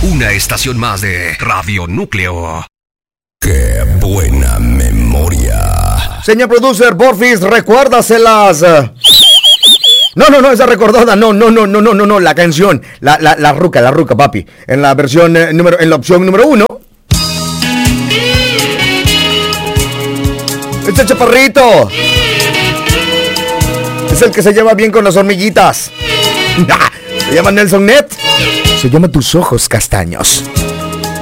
Una estación más de Radio Núcleo. ¡Qué buena memoria! Señor producer, porfis, recuérdaselas. No, esa recordada, no, la canción, la ruca, papi. En la versión en la opción número 1. Este chaparrito es el que se lleva bien con las hormiguitas. Se llama Nelson Net. Se llama Tus ojos castaños.